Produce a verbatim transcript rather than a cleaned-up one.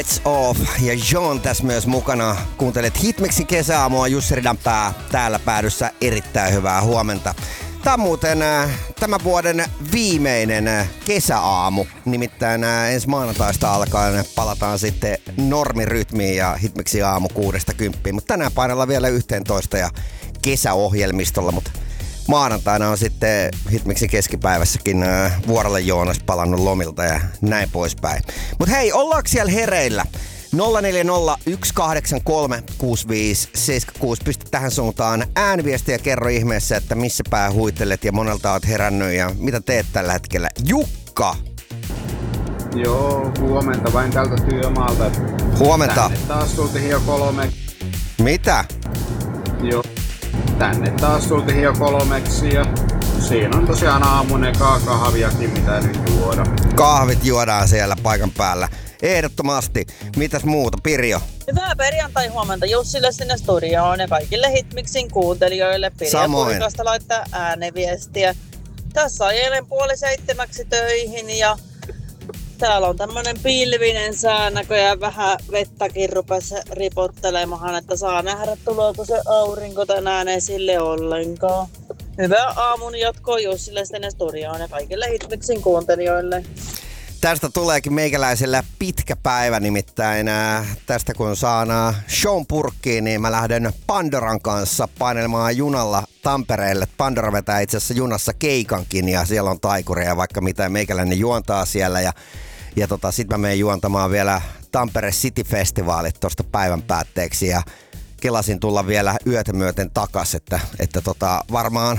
Lights Off ja John tässä myös mukana. Kuuntelet Hitmixin kesäaamua, Jussi Ridanpää täällä päädyssä. Erittäin hyvää huomenta. Tämä on muuten äh, tämän vuoden viimeinen äh, kesäaamu. Nimittäin äh, ensi maanantaista alkaen palataan sitten normirytmiin ja Hitmixin aamu kuudesta kymppiin. Mutta tänään painellaan vielä yhteentoista ja kesäohjelmistolla. Mutta maanantaina on sitten Hitmixin keskipäivässäkin äh, Vuorelle Joonas palannut lomilta ja näin poispäin. Mutta hei, ollaanko siellä hereillä? nolla neljä nolla yksi kahdeksan kolme kuusi viisi seitsemän kuusi. Pistä tähän suuntaan ääniviestiä ja kerro ihmeessä, että missä pää huitelet ja monelta oot herännyt ja mitä teet tällä hetkellä. Jukka! Joo, huomenta vain tältä työmaalta. Huomenta. Tänne taas tultiin jo kolme. Mitä? Joo, tänne taas tultiin jo kolmeksi ja siinä on tosiaan aamun ekaa kahviakin, mitä nyt juoda. Kahvit juodaan siellä paikan päällä. Ehdottomasti. Mitäs muuta, Pirjo? Hyvää perjantai-huomenta Jussille sinne studioon ja kaikille Hitmixin kuuntelijoille. Pirjo Kurikasta laittaa ääneviestiä. Tässä ajelen puoli seitsemäksi töihin ja täällä on tämmönen pilvinen sää näköjään, vähän vettäkin rupesi ripottelemaan, että saa nähdä tuleeko se aurinko tänään esille ollenkaan. Hyvää aamun jatkoa Jussille sinne studioon ja kaikille Hitmixin kuuntelijoille. Tästä tuleekin meikäläisellä pitkä päivä, nimittäin ää, tästä kun saan ää, shown purkkiin, niin mä lähden Pandoran kanssa painelemaan junalla Tampereelle. Pandora vetää itse asiassa junassa keikankin ja siellä on taikuria vaikka mitä, meikäläinen juontaa siellä ja, ja tota, sit mä menen juontamaan vielä Tampere City Festivaalit tosta päivän päätteeksi ja kelasin tulla vielä yötä myöten takas, että, että tota, varmaan